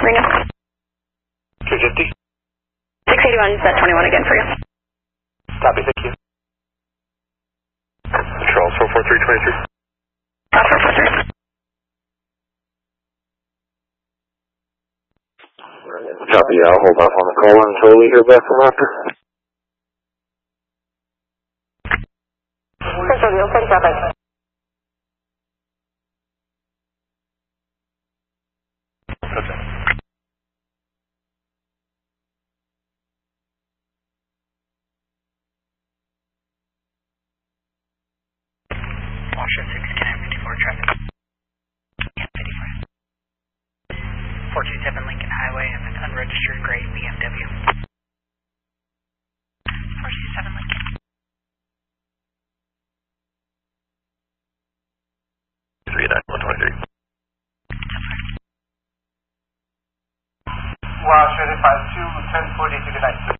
Reno. 350. 681, set 21 again for you. Copy, thank you. Charles, 44323. 443. Copy, I'll hold off on the call until we hear back from after. Central, 37. Washington 6954 traffic. 427 Lincoln Highway, an unregistered gray BMW. 427 Lincoln. Wow, 35 2, 1040 to the night.